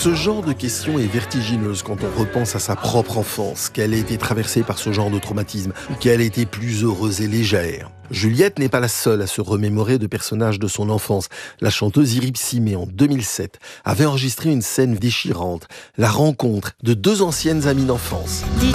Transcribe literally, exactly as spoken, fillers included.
Ce genre de question est vertigineuse quand on repense à sa propre enfance, qu'elle a été traversée par ce genre de traumatisme, ou qu'elle a été plus heureuse et légère. Juliette n'est pas la seule à se remémorer de personnages de son enfance. La chanteuse Iris Cimé, en deux mille sept, avait enregistré une scène déchirante, la rencontre de deux anciennes amies d'enfance. Dis